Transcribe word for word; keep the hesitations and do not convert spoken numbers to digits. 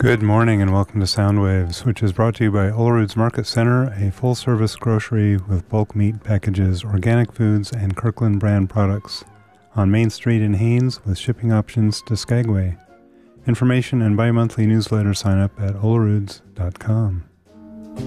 Good morning and welcome to Soundwaves, which is brought to you by Olerud's Market Center, a full-service grocery with bulk meat packages, organic foods, and Kirkland brand products on Main Street in Haines with shipping options to Skagway. Information and bi-monthly newsletter sign up at oleruds dot com.